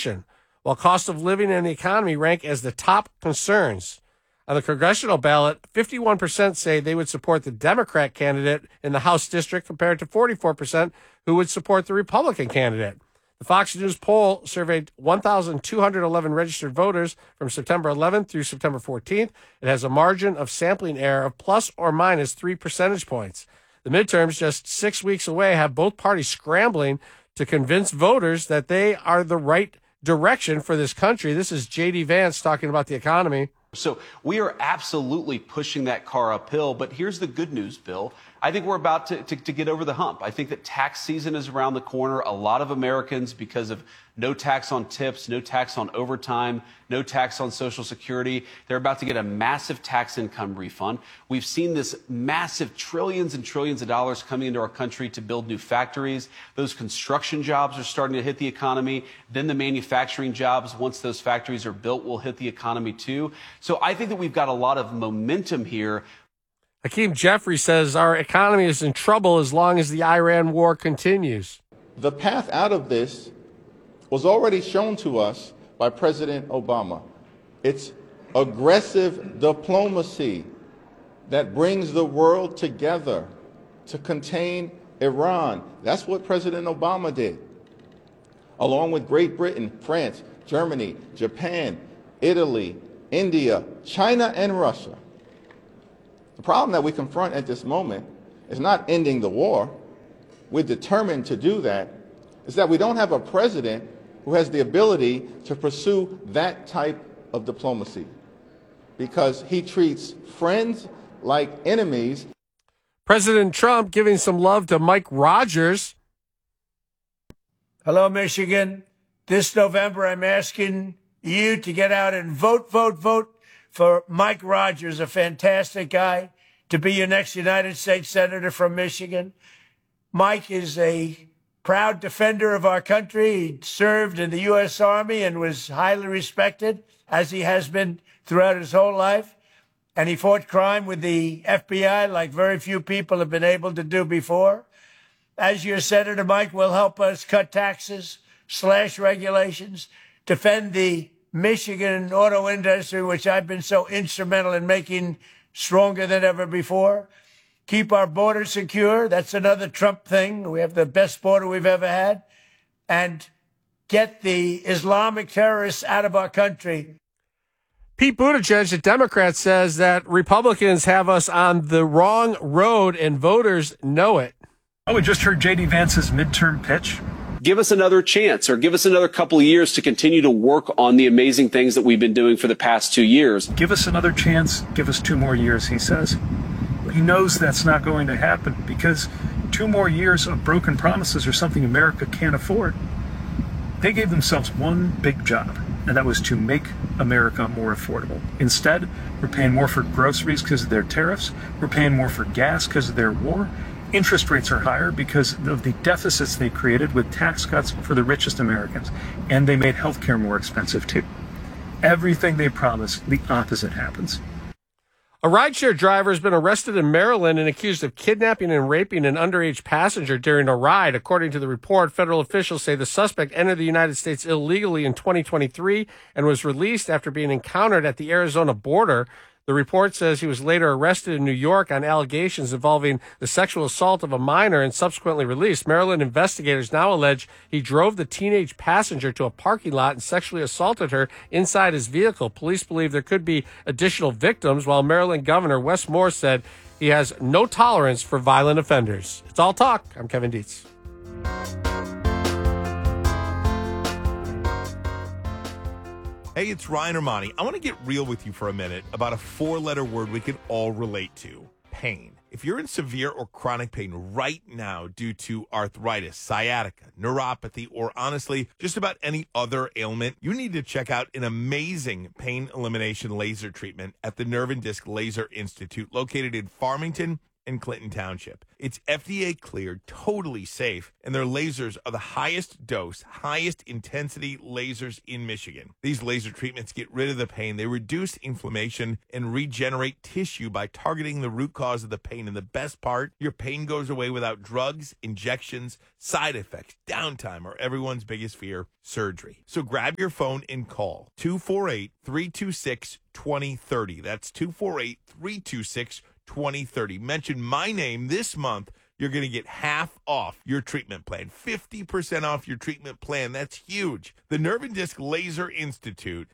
election, while cost of living and the economy rank as the top concerns. On the congressional ballot, 51% say they would support the Democrat candidate in the House district compared to 44% who would support the Republican candidate. The Fox News poll surveyed 1,211 registered voters from September 11th through September 14th. It has a margin of sampling error of plus or minus 3 percentage points. The midterms, just 6 weeks away, have both parties scrambling to convince voters that they are the right direction for this country. This is J.D. Vance talking about the economy. So we are absolutely pushing that car uphill. But here's the good news, Bill. I think we're about to get over the hump. I think that tax season is around the corner. A lot of Americans, because of no tax on tips, no tax on overtime, no tax on Social Security, they're about to get a massive tax income refund. We've seen this massive trillions and trillions of dollars coming into our country to build new factories. Those construction jobs are starting to hit the economy. Then the manufacturing jobs, once those factories are built, will hit the economy too. So I think that we've got a lot of momentum here. Hakeem Jeffrey says our economy is in trouble as long as the Iran war continues. The path out of this was already shown to us by President Obama. It's aggressive diplomacy that brings the world together to contain Iran. That's what President Obama did, along with Great Britain, France, Germany, Japan, Italy, India, China, and Russia. The problem that we confront at this moment is not ending the war. We're determined to do that. It's that we don't have a president who has the ability to pursue that type of diplomacy because he treats friends like enemies. President Trump giving some love to Mike Rogers. Hello, Michigan. This November, I'm asking you to get out and vote for Mike Rogers, a fantastic guy, to be your next United States Senator from Michigan. Mike is a proud defender of our country. He served in the U.S. Army and was highly respected, as he has been throughout his whole life. And he fought crime with the FBI like very few people have been able to do before. As your Senator, Mike will help us cut taxes, slash regulations, defend the Michigan auto industry, which I've been so instrumental in making stronger than ever before. Keep our border secure. That's another Trump thing. We have the best border we've ever had. And get the Islamic terrorists out of our country. Pete Buttigieg, the Democrat, says that Republicans have us on the wrong road and voters know it. Oh, we just heard J.D. Vance's midterm pitch. Give us another chance or give us another couple of years to continue to work on the amazing things that we've been doing for the past 2 years. Give us another chance. Give us 2 more years, he says. He knows that's not going to happen because 2 more years of broken promises are something America can't afford. They gave themselves one big job, and that was to make America more affordable. Instead, we're paying more for groceries because of their tariffs. We're paying more for gas because of their war. Interest rates are higher because of the deficits they created with tax cuts for the richest Americans. And they made healthcare more expensive, too. Everything they promised, the opposite happens. A rideshare driver has been arrested in Maryland and accused of kidnapping and raping an underage passenger during a ride. According to the report, federal officials say the suspect entered the United States illegally in 2023 and was released after being encountered at the Arizona border. The report says he was later arrested in New York on allegations involving the sexual assault of a minor and subsequently released. Maryland investigators now allege he drove the teenage passenger to a parking lot and sexually assaulted her inside his vehicle. Police believe there could be additional victims, while Maryland Governor Wes Moore said he has no tolerance for violent offenders. It's All Talk. I'm Kevin Dietz. Hey, it's Ryan Armani. I want to get real with you for a minute about a 4-letter word we can all relate to: pain. If you're in severe or chronic pain right now due to arthritis, sciatica, neuropathy, or honestly, just about any other ailment, you need to check out an amazing pain elimination laser treatment at the Nerve and Disc Laser Institute located in Farmington, and Clinton Township. It's FDA cleared, totally safe, and their lasers are the highest dose, highest intensity lasers in Michigan. These laser treatments get rid of the pain. They reduce inflammation and regenerate tissue by targeting the root cause of the pain. And the best part, your pain goes away without drugs, injections, side effects, downtime, or everyone's biggest fear, surgery. So grab your phone and call 248-326-2030. That's 248-326-2030. Mention my name this month. You're going to get half off your treatment plan, 50% off your treatment plan. That's huge. The Nerve and Disc Laser Institute,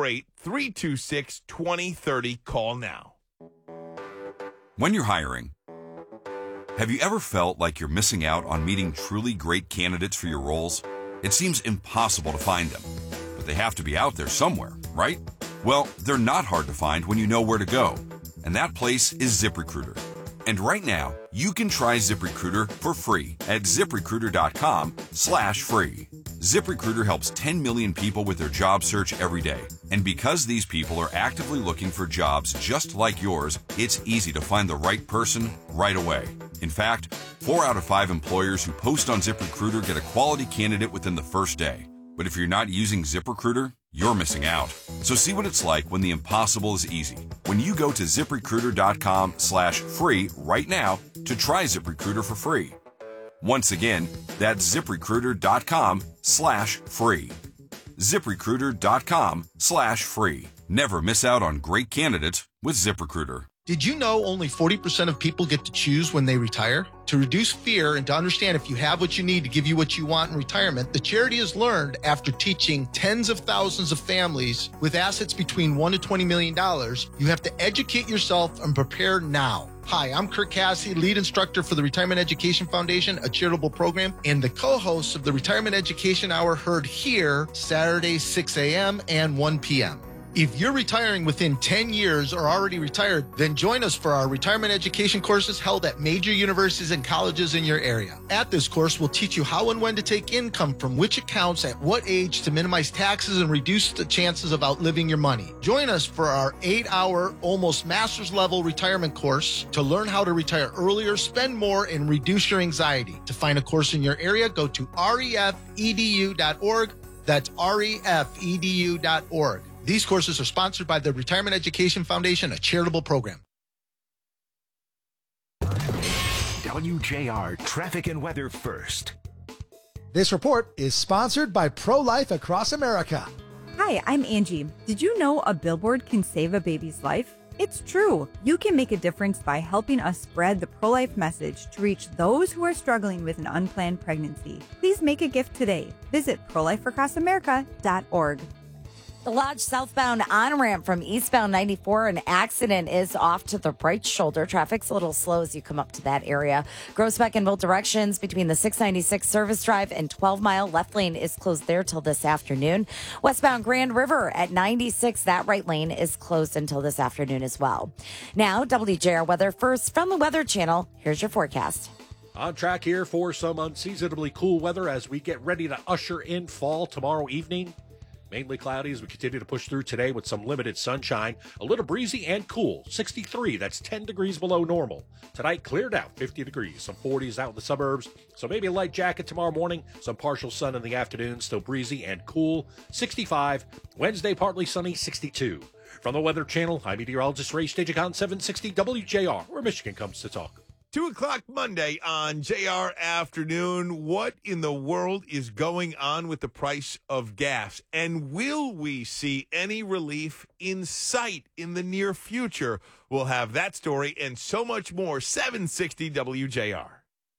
248-326-2030. Call now. When you're hiring, have you ever felt like you're missing out on meeting truly great candidates for your roles? It seems impossible to find them, but they have to be out there somewhere, right? Well, they're not hard to find when you know where to go, and that place is ZipRecruiter. And right now, you can try ZipRecruiter for free at ZipRecruiter.com/free. ZipRecruiter helps 10 million people with their job search every day. And because these people are actively looking for jobs just like yours, it's easy to find the right person right away. In fact, 4 out of 5 employers who post on ZipRecruiter get a quality candidate within the first day. But if you're not using ZipRecruiter, you're missing out. So see what it's like when the impossible is easy. When you go to ZipRecruiter.com/free right now to try ZipRecruiter for free. Once again, that's ZipRecruiter.com/free. ZipRecruiter.com/free. Never miss out on great candidates with ZipRecruiter. Did you know only 40% of people get to choose when they retire? To reduce fear and to understand if you have what you need to give you what you want in retirement, the charity has learned after teaching tens of thousands of families with assets between $1 to $20 million, you have to educate yourself and prepare now. Hi, I'm Kirk Cassidy, lead instructor for the Retirement Education Foundation, a charitable program, and the co-host of the Retirement Education Hour, heard here Saturdays 6 a.m. and 1 p.m. If you're retiring within 10 years or already retired, then join us for our retirement education courses held at major universities and colleges in your area. At this course, we'll teach you how and when to take income from which accounts at what age to minimize taxes and reduce the chances of outliving your money. Join us for our 8-hour, almost master's level retirement course to learn how to retire earlier, spend more, and reduce your anxiety. To find a course in your area, go to refedu.org. That's refedu.org. These courses are sponsored by the Retirement Education Foundation, a charitable program. WJR Traffic and Weather First. This report is sponsored by Pro-Life Across America. Hi, I'm Angie. Did you know a billboard can save a baby's life? It's true. You can make a difference by helping us spread the pro-life message to reach those who are struggling with an unplanned pregnancy. Please make a gift today. Visit prolifeacrossamerica.org. The Lodge southbound on-ramp from eastbound 94, an accident is off to the right shoulder. Traffic's a little slow as you come up to that area. Groesbeck in both directions between the 696 Service Drive and 12 Mile. Left lane is closed there till this afternoon. Westbound Grand River at 96, that right lane is closed until this afternoon as well. Now, WJR Weather First from the Weather Channel. Here's your forecast. On track here for some unseasonably cool weather as we get ready to usher in fall tomorrow evening. Mainly cloudy as we continue to push through today with some limited sunshine. A little breezy and cool. 63, that's 10 degrees below normal. Tonight, cleared out, 50 degrees. Some 40s out in the suburbs. So maybe a light jacket tomorrow morning. Some partial sun in the afternoon. Still breezy and cool. 65. Wednesday, partly sunny, 62. From the Weather Channel, I'm meteorologist Ray Stagicon, 760 WJR, where Michigan comes to talk. 2 o'clock Monday on JR Afternoon. What in the world is going on with the price of gas? And will we see any relief in sight in the near future? We'll have that story and so much more. 760 WJR.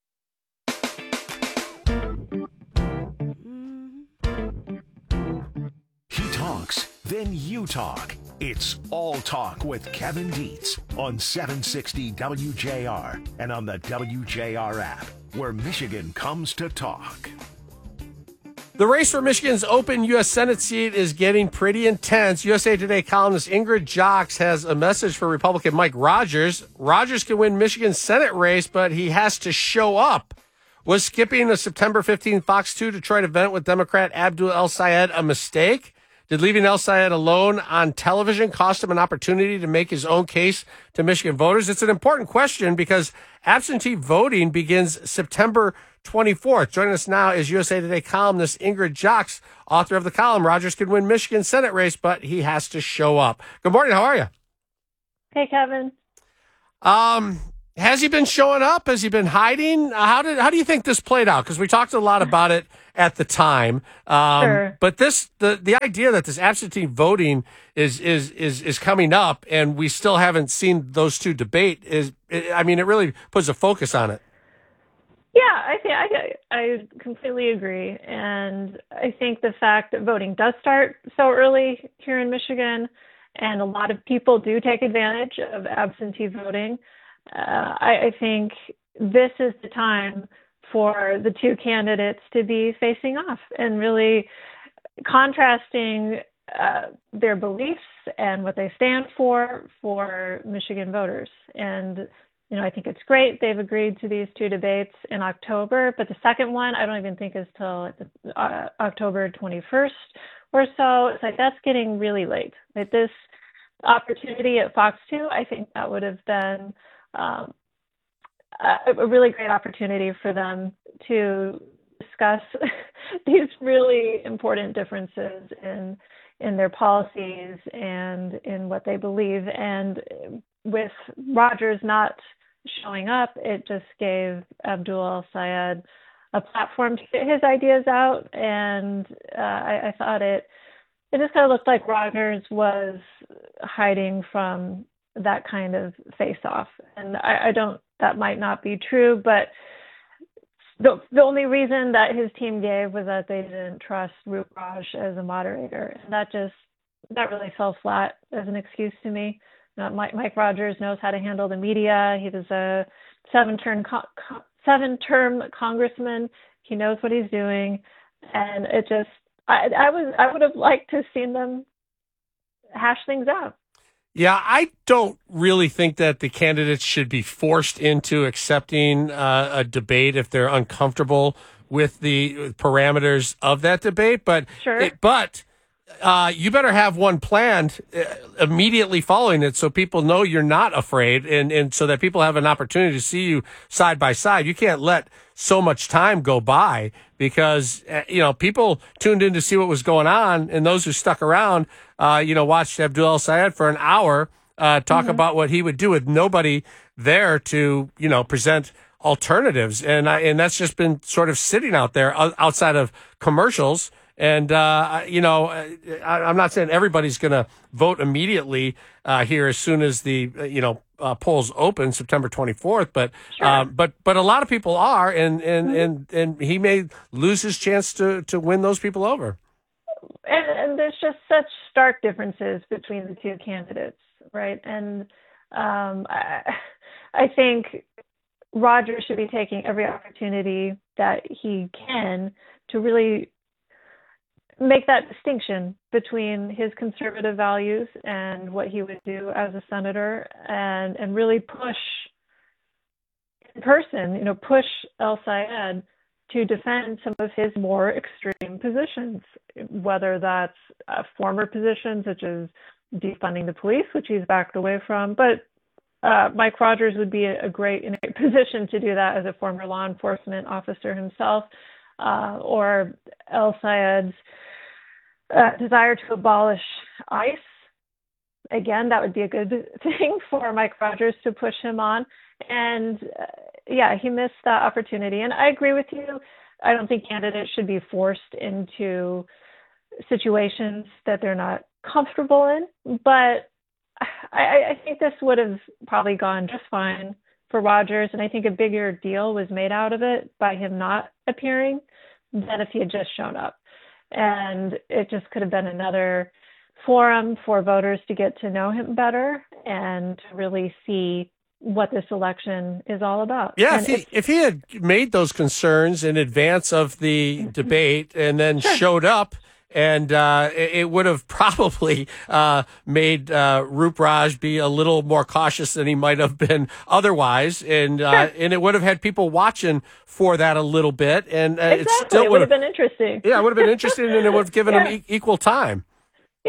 He talks, then you talk. It's All Talk with Kevin Dietz on 760 WJR and on the WJR app, where Michigan comes to talk. The race for Michigan's open U.S. Senate seat is getting pretty intense. USA Today columnist Ingrid Jocks has a message for Republican Mike Rogers. Rogers can win Michigan's Senate race, but he has to show up. Was skipping the September 15th Fox 2 Detroit event with Democrat Abdul El Sayed a mistake? Did leaving El Sayed alone on television cost him an opportunity to make his own case to Michigan voters? It's an important question because absentee voting begins September 24th. Joining us now is USA Today columnist Ingrid Jocks, author of the column, Rogers Could Win Michigan Senate Race, but he has to show up. Good morning. How are you? Hey, Kevin. Has he been showing up? Has he been hiding? How do you think this played out? Because we talked a lot about it at the time. Sure. But the idea that this absentee voting is coming up and we still haven't seen those two debate it really puts a focus on it. Yeah, I completely agree. And I think the fact that voting does start so early here in Michigan and a lot of people do take advantage of absentee voting, I think this is the time for the two candidates to be facing off and really contrasting their beliefs and what they stand for Michigan voters. And, I think it's great they've agreed to these two debates in October, but the second one I don't even think is till October 21st or so. It's like that's getting really late. Like this opportunity at Fox 2, I think that would have been a really great opportunity for them to discuss these really important differences in their policies and in what they believe. And with Rogers not showing up, it just gave Abdul El-Sayed a platform to get his ideas out. And I thought it just kind of looked like Rogers was hiding from that kind of face-off. And I don't, that might not be true, but the only reason that his team gave was that they didn't trust Rup Raj as a moderator. And that really fell flat as an excuse to me. Mike Rogers knows how to handle the media. He was a seven-term congressman. He knows what he's doing. And it just, I would have liked to have seen them hash things out. Yeah, I don't really think that the candidates should be forced into accepting a debate if they're uncomfortable with the parameters of that debate. But sure. You better have one planned immediately following it so people know you're not afraid and so that people have an opportunity to see you side by side. You can't let so much time go by because, people tuned in to see what was going on, and those who stuck around, watched Abdul El-Sayed for an hour talk about what he would do with nobody there to, present alternatives. And that's just been sort of sitting out there outside of commercials. And, I'm not saying everybody's going to vote immediately here as soon as the, polls open September 24th. But sure. But a lot of people are, and he may lose his chance to win those people over. And there's just such stark differences between the two candidates, right? And I think Rogers should be taking every opportunity that he can to really make that distinction between his conservative values and what he would do as a senator and really push in person, push El-Sayed to defend some of his more extreme positions, whether that's former positions such as defunding the police, which he's backed away from. But Mike Rogers would be a great position to do that as a former law enforcement officer himself, or El-Sayed's desire to abolish ICE. Again, that would be a good thing for Mike Rogers to push him on. And he missed that opportunity. And I agree with you. I don't think candidates should be forced into situations that they're not comfortable in. But I think this would have probably gone just fine for Rogers. And I think a bigger deal was made out of it by him not appearing than if he had just shown up. And it just could have been another forum for voters to get to know him better and to really see what this election is all about. Yeah, if he had made those concerns in advance of the debate and then showed up, and it would have probably made Rup Raj be a little more cautious than he might have been otherwise, and it would have had people watching for that a little bit, and exactly. It still would have been interesting. Yeah, it would have been interesting, and it would have given him equal time.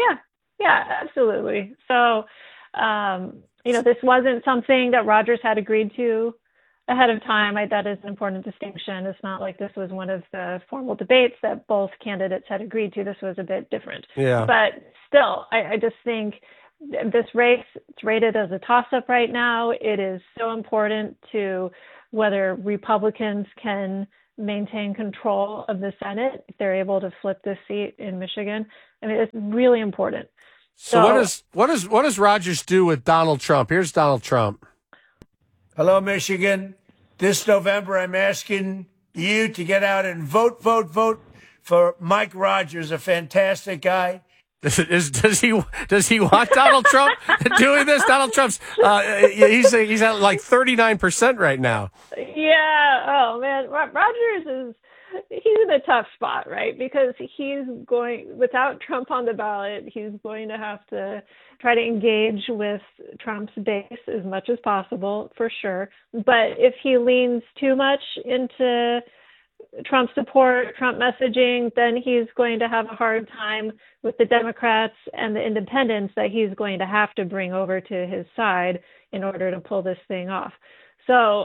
Yeah, absolutely. So, this wasn't something that Rogers had agreed to ahead of time. That is an important distinction. It's not like this was one of the formal debates that both candidates had agreed to. This was a bit different. Yeah. But still, I just think this race, it's rated as a toss-up right now. It is so important to whether Republicans can maintain control of the Senate, if they're able to flip this seat in Michigan. I mean, it's really important. So what does Rogers do with Donald Trump? Here's Donald Trump. Hello, Michigan. This November, I'm asking you to get out and vote for Mike Rogers, a fantastic guy. Does he want Donald Trump doing this? Donald Trump's he's at like 39% right now. Yeah. Oh man, Rogers he's in a tough spot, right? Because he's going, without Trump on the ballot, he's going to have to try to engage with Trump's base as much as possible, for sure. But if he leans too much into Trump support, Trump messaging, then he's going to have a hard time with the Democrats and the independents that he's going to have to bring over to his side in order to pull this thing off. So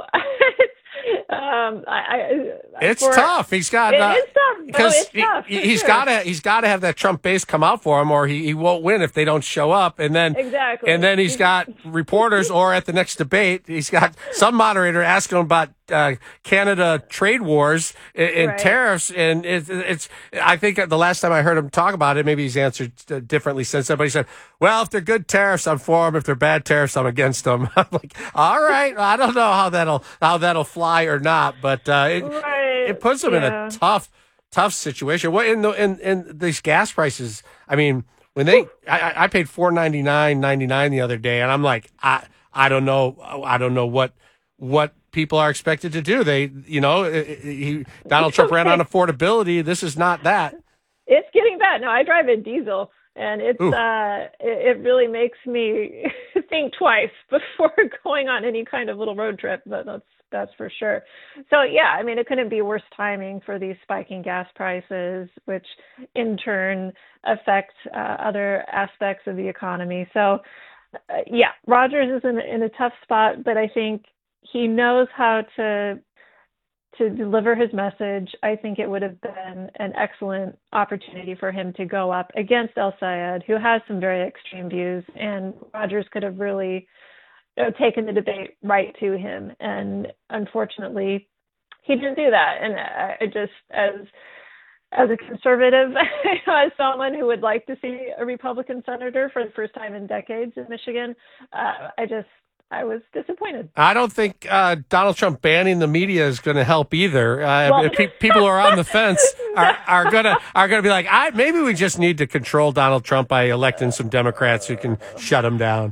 it's tough. He's got it is tough because he's got to have that Trump base come out for him, or he won't win if they don't show up. And then he's got reporters, or at the next debate, he's got some moderator asking him about Canada trade wars and tariffs. And it's I think the last time I heard him talk about it, maybe he's answered differently since then, but he said, well, if they're good tariffs, I'm for them. If they're bad tariffs, I'm against them. I'm like, all right, I don't know how that'll fly or not, but it puts him in a tough situation. What in these gas prices? I mean, when I paid $4.99.99 the other day, and I'm like, I don't know what people are expected to do. Donald Trump ran on affordability. This is not that. It's getting bad. No, I drive a diesel, and it really makes me think twice before going on any kind of little road trip. But that's for sure. So yeah, I mean, it couldn't be worse timing for these spiking gas prices, which in turn affect other aspects of the economy. So yeah, Rogers is in a tough spot, but I think he knows how to deliver his message. I think it would have been an excellent opportunity for him to go up against El Sayed, who has some very extreme views, and Rogers could have really taken the debate right to him. And unfortunately, he didn't do that. And I just, as a conservative, as someone who would like to see a Republican senator for the first time in decades in Michigan, I was disappointed. I don't think Donald Trump banning the media is going to help either. People who are on the fence are going to be like, maybe we just need to control Donald Trump by electing some Democrats who can shut him down.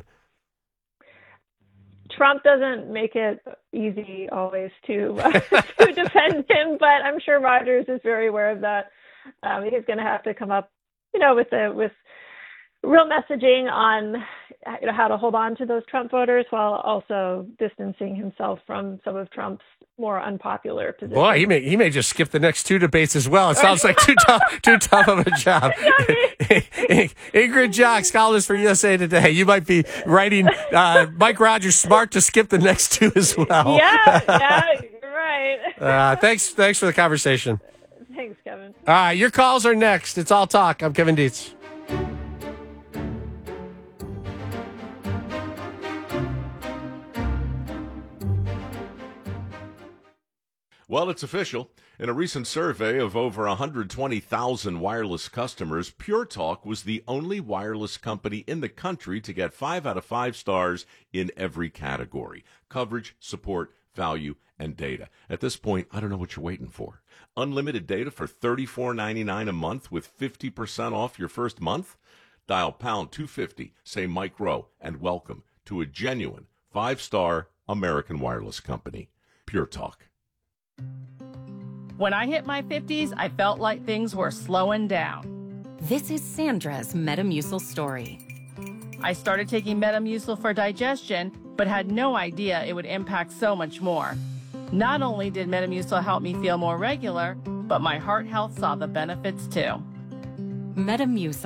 Trump doesn't make it easy always to defend him, but I'm sure Rogers is very aware of that. He's going to have to come up, with real messaging on how to hold on to those Trump voters while also distancing himself from some of Trump's more unpopular positions. Boy, he may just skip the next two debates as well. It sounds like too tough of a job. Ingrid Jocks, columnist for USA Today. You might be writing Mike Rogers smart to skip the next two as well. Yeah, you're right. Thanks for the conversation. Thanks, Kevin. All right, your calls are next. It's All Talk. I'm Kevin Dietz. Well, it's official. In a recent survey of over 120,000 wireless customers, Pure Talk was the only wireless company in the country to get 5 out of 5 stars in every category: coverage, support, value, and data. At this point, I don't know what you're waiting for. Unlimited data for $34.99 a month with 50% off your first month? Dial pound 250, say Mike Rowe, and welcome to a genuine 5-star American wireless company. Pure Talk. When I hit my 50s, I felt like things were slowing down. This is Sandra's Metamucil story. I started taking Metamucil for digestion, but had no idea it would impact so much more. Not only did Metamucil help me feel more regular, but my heart health saw the benefits too. Metamucil,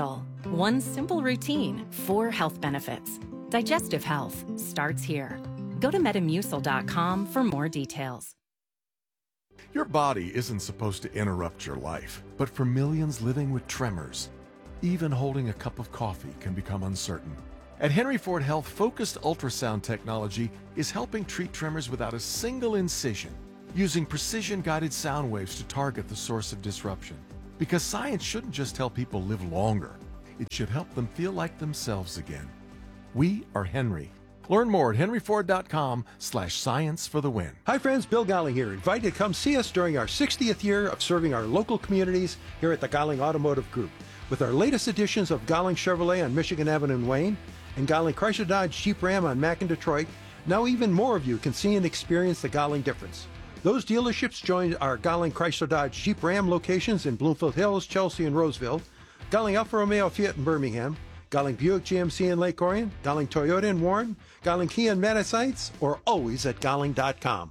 One simple routine, 4 health benefits. Digestive health starts here. Go to Metamucil.com for more details. Your body isn't supposed to interrupt your life, but for millions living with tremors, even holding a cup of coffee can become uncertain. At Henry Ford Health, focused ultrasound technology is helping treat tremors without a single incision, using precision-guided sound waves to target the source of disruption. Because science shouldn't just help people live longer, it should help them feel like themselves again. We are Henry. Learn more at henryford.com/science for the win. Hi friends, Bill Golling here. Invite you to come see us during our 60th year of serving our local communities here at the Golling Automotive Group. With our latest editions of Golling Chevrolet on Michigan Avenue in Wayne and Golling Chrysler Dodge Jeep Ram on Mack in Detroit, now even more of you can see and experience the Golling difference. Those dealerships join our Golling Chrysler Dodge Jeep Ram locations in Bloomfield Hills, Chelsea, and Roseville, Golling Alfa Romeo Fiat in Birmingham, Golling Buick GMC in Lake Orion, Golling Toyota in Warren, Golling Kia in Madison, or always at Golling.com.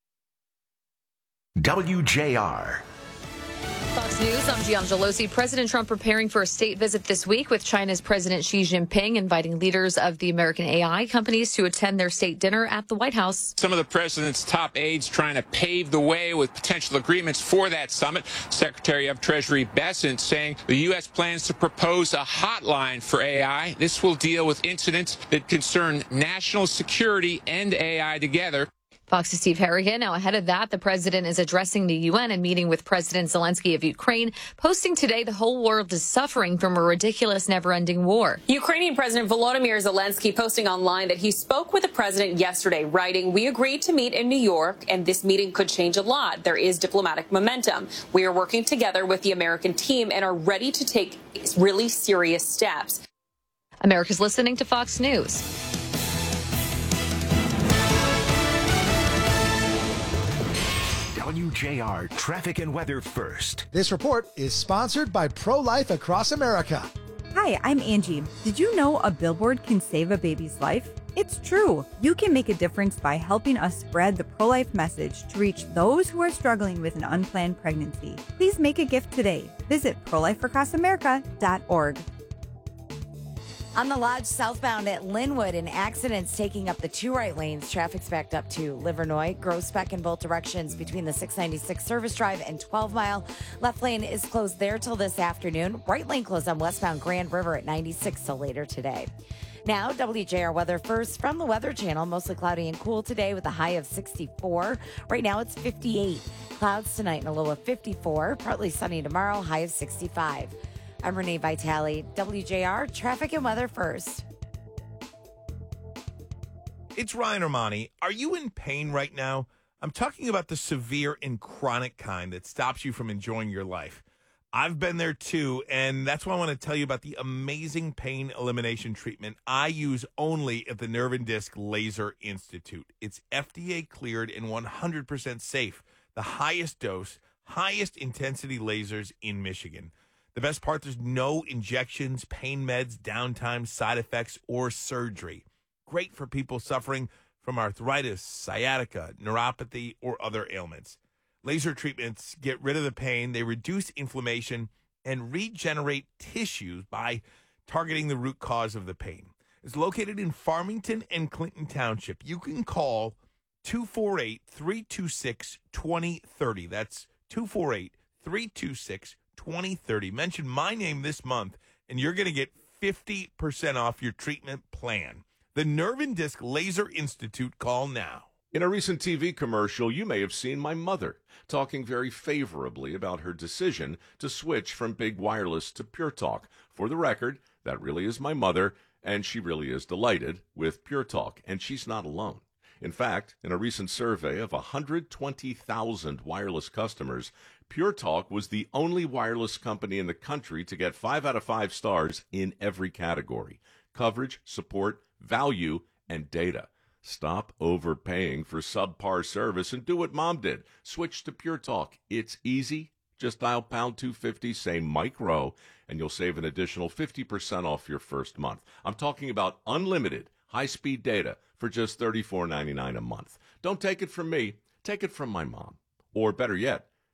WJR. Fox News, I'm Gian Gelosi. President Trump preparing for a state visit this week with China's President Xi Jinping, inviting leaders of the American AI companies to attend their state dinner at the White House. Some of the president's top aides trying to pave the way with potential agreements for that summit. Secretary of Treasury Bessent saying the U.S. plans to propose a hotline for AI. This will deal with incidents that concern national security and AI together. Fox's Steve Harrigan. Now, ahead of that, the president is addressing the UN and meeting with President Zelensky of Ukraine, posting today the whole world is suffering from a ridiculous, never-ending war. Ukrainian President Volodymyr Zelensky posting online that he spoke with the president yesterday, writing, "We agreed to meet in New York, and this meeting could change a lot. There is diplomatic momentum. We are working together with the American team and are ready to take really serious steps." America's listening to Fox News. WJR Traffic and Weather First. This report is sponsored by Pro-Life Across America. Hi, I'm Angie. Did you know a billboard can save a baby's life? It's true. You can make a difference by helping us spread the pro-life message to reach those who are struggling with an unplanned pregnancy. Please make a gift today. Visit prolifeacrossamerica.org. On the Lodge southbound at Linwood, an accident's taking up the 2 right lanes. Traffic's backed up to Livernois, Groesbeck in both directions between the 696 Service Drive and 12 Mile. Left lane is closed there till this afternoon. Right lane closed on westbound Grand River at 96 till later today. Now, WJR weather first from the Weather Channel. Mostly cloudy and cool today with a high of 64. Right now it's 58. Clouds tonight and a low of 54. Partly sunny tomorrow, high of 65. I'm Renee Vitale, WJR Traffic and Weather First. It's Ryan Armani. Are you in pain right now? I'm talking about the severe and chronic kind that stops you from enjoying your life. I've been there too, and that's why I want to tell you about the amazing pain elimination treatment I use only at the Nerve and Disc Laser Institute. It's FDA cleared and 100% safe. The highest dose, highest intensity lasers in Michigan. The best part, there's no injections, pain meds, downtime, side effects, or surgery. Great for people suffering from arthritis, sciatica, neuropathy, or other ailments. Laser treatments get rid of the pain, they reduce inflammation, and regenerate tissues by targeting the root cause of the pain. It's located in Farmington and Clinton Township. You can call 248-326-2030. That's 248-326-2030. 2030. Mention my name this month, and you're going to get 50% off your treatment plan. The Nerve and Disc Laser Institute. Call now. In a recent TV commercial, you may have seen my mother talking very favorably about her decision to switch from big wireless to Pure Talk. For the record, that really is my mother, and she really is delighted with Pure Talk, and she's not alone. In fact, in a recent survey of 120,000 wireless customers, Pure Talk was the only wireless company in the country to get 5 out of 5 stars in every category: coverage, support, value, and data. Stop overpaying for subpar service and do what Mom did. Switch to Pure Talk. It's easy. Just dial pound 250, say Mike Rowe, and you'll save an additional 50% off your first month. I'm talking about unlimited high-speed data for just $34.99 a month. Don't take it from me. Take it from my mom. Or better yet,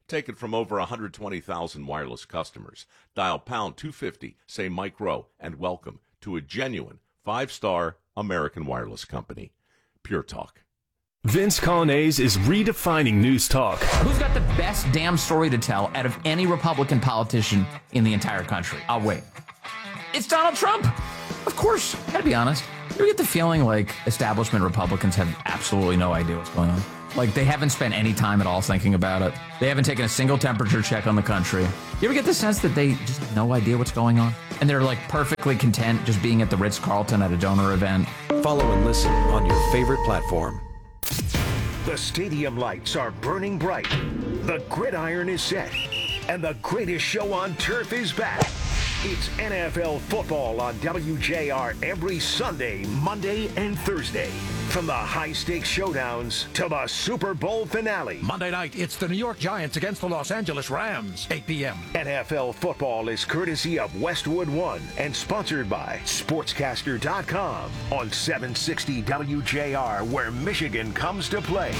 Take it from over 120,000 wireless customers. Dial pound 250, say Mike Rowe, and welcome to a genuine 5-star American wireless company. Pure Talk. Vince Colonnese is redefining news talk. Who's got the best damn story to tell out of any Republican politician in the entire country? I'll wait. It's Donald Trump. Of course, gotta be honest. You get the feeling like establishment Republicans have absolutely no idea what's going on. Like they haven't spent any time at all thinking about it. They haven't taken a single temperature check on the country. You ever get the sense that they just have no idea what's going on? And they're like perfectly content just being at the Ritz-Carlton at a donor event? Follow and listen on your favorite platform. The stadium lights are burning bright. The gridiron is set. And the greatest show on turf is back. It's NFL football on WJR every Sunday, Monday, and Thursday. From the high-stakes showdowns to the Super Bowl finale. Monday night, it's the New York Giants against the Los Angeles Rams, 8 p.m. NFL football is courtesy of Westwood One and sponsored by Sportscaster.com on 760 WJR, where Michigan comes to play.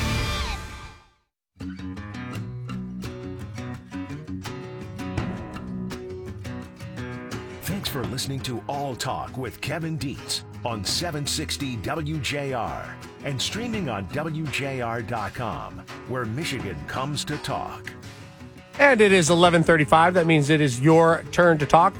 Thanks for listening to All Talk with Kevin Dietz on 760 WJR and streaming on WJR.com, where Michigan comes to talk. And it is 11:35. That means it is your turn to talk.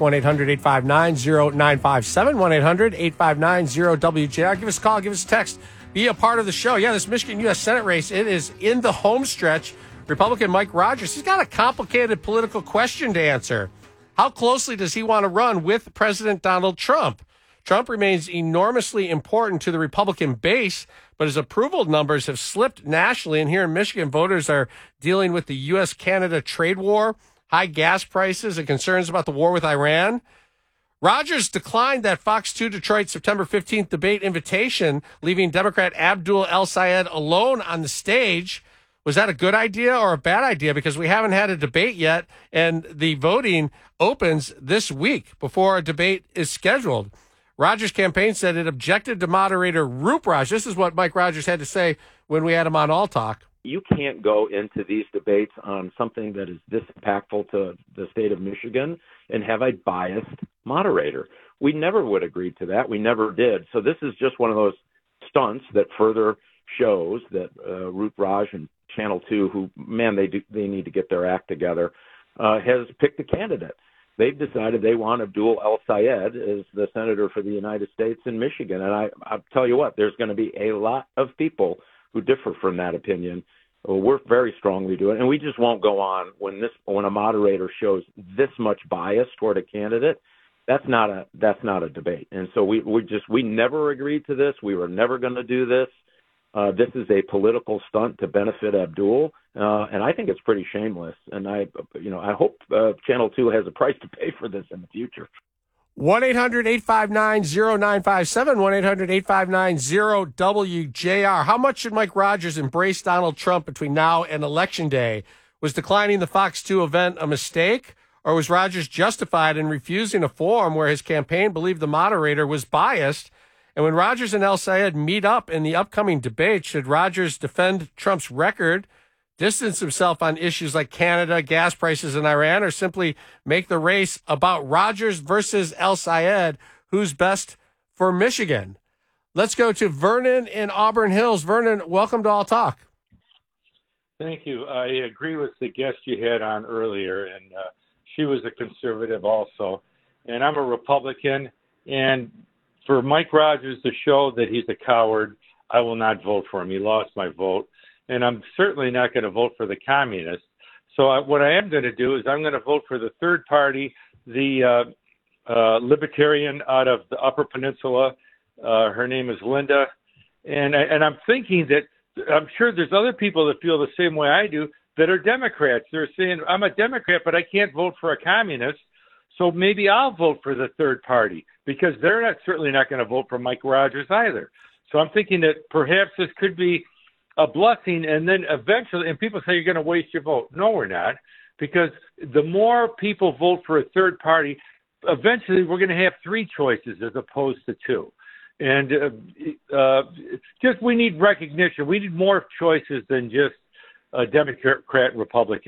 1-800-859-0957. 1-800-859-0WJR. Give us a call. Give us a text. Be a part of the show. Yeah, this Michigan U.S. Senate race, it is in the home stretch. Republican Mike Rogers, he's got a complicated political question to answer. How closely does he want to run with President Donald Trump? Trump remains enormously important to the Republican base, but his approval numbers have slipped nationally. And here in Michigan, voters are dealing with the U.S.-Canada trade war, high gas prices, and concerns about the war with Iran. Rogers declined that Fox 2 Detroit September 15th debate invitation, leaving Democrat Abdul El-Sayed alone on the stage. Was that a good idea or a bad idea? Because we haven't had a debate yet, and the voting opens this week before a debate is scheduled. Rogers' campaign said it objected to moderator Roop Raj. This is what Mike Rogers had to say when we had him on All Talk. You can't go into these debates on something that is this impactful to the state of Michigan and have a biased moderator. We never would agree to that. We never did. So this is just one of those stunts that further shows that Roop Raj and Channel 2, who, man, they need to get their act together, has picked a candidate. They've decided they want Abdul El-Sayed as the senator for the United States in Michigan. And I'll tell you what, there's going to be a lot of people who differ from that opinion. We're very strongly doing it. And we just won't go on when a moderator shows this much bias toward a candidate. That's not a debate. And so we never agreed to this. We were never going to do this. This is a political stunt to benefit Abdul, and I think it's pretty shameless. And I hope Channel 2 has a price to pay for this in the future. 1-800-859-0957, 1-800-859-0WJR. How much should Mike Rogers embrace Donald Trump between now and Election Day? Was declining the Fox 2 event a mistake, or was Rogers justified in refusing a forum where his campaign believed the moderator was biased? And when Rogers and El-Sayed meet up in the upcoming debate, should Rogers defend Trump's record, distance himself on issues like Canada, gas prices, and Iran, or simply make the race about Rogers versus El-Sayed, who's best for Michigan? Let's go to Vernon in Auburn Hills. Vernon, welcome to All Talk. Thank you. I agree with the guest you had on earlier, and she was a conservative also. And I'm a Republican, and for Mike Rogers to show that he's a coward, I will not vote for him. He lost my vote. And I'm certainly not going to vote for the communists. So what I am going to do is I'm going to vote for the third party, the libertarian out of the Upper Peninsula. Her name is Linda. And I'm thinking that I'm sure there's other people that feel the same way I do that are Democrats. They're saying, I'm a Democrat, but I can't vote for a communist. So maybe I'll vote for the third party, because they're certainly not going to vote for Mike Rogers either. So I'm thinking that perhaps this could be a blessing, and then eventually, and people say you're going to waste your vote. No, we're not, because the more people vote for a third party, eventually we're going to have three choices as opposed to two. And just we need recognition. We need more choices than just a Democrat, Republican.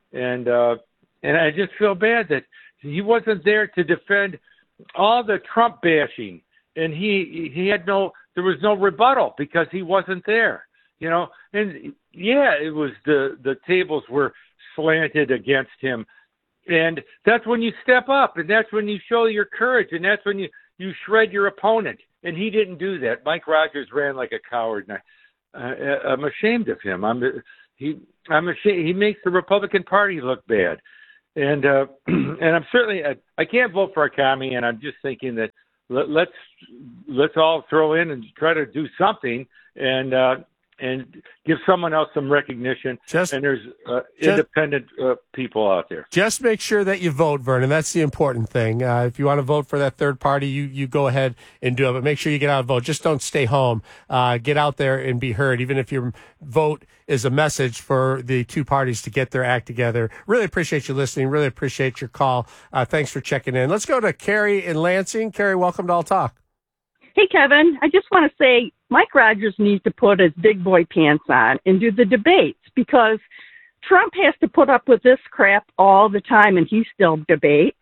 and I just feel bad that he wasn't there to defend all the Trump bashing, and he had there was no rebuttal because he wasn't there, and yeah, it was the tables were slanted against him, and that's when you step up, and that's when you show your courage, and that's when you shred your opponent, and he didn't do that. Mike Rogers ran like a coward, and I'm ashamed of him. I'm ashamed. He makes the Republican Party look bad. And I'm certainly I can't vote for a commie, and I'm just thinking that let's all throw in and try to do something and give someone else some recognition. And there's independent people out there. Just make sure that you vote, Vernon. That's the important thing. If you want to vote for that third party, you go ahead and do it. But make sure you get out and vote. Just don't stay home. Get out there and be heard, even if your vote is a message for the two parties to get their act together. Really appreciate you listening. Really appreciate your call. Thanks for checking in. Let's go to Carrie in Lansing. Carrie, welcome to All Talk. Hey, Kevin, I just want to say Mike Rogers needs to put his big boy pants on and do the debates, because Trump has to put up with this crap all the time, and he still debates.